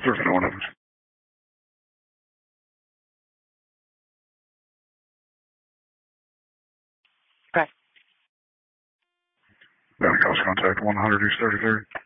Certainly one of us. Okay. Bounty house contact 100 East 33rd.